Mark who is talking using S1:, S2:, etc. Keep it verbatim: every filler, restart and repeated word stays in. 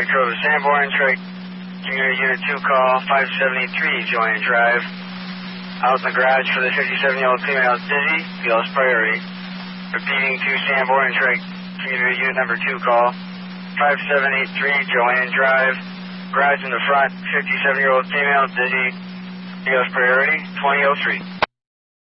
S1: code of Sanborn, Trey, Community Unit two call, five seventy-three Joanne Drive. Out in the garage for the fifty-seven-year-old female dizzy, feels priority. Repeating to Sanborn, Trey, Community Unit number two call, five seventy-three Joanne Drive. Garage in the front, fifty-seven-year-old female dizzy, feels priority, twenty oh three.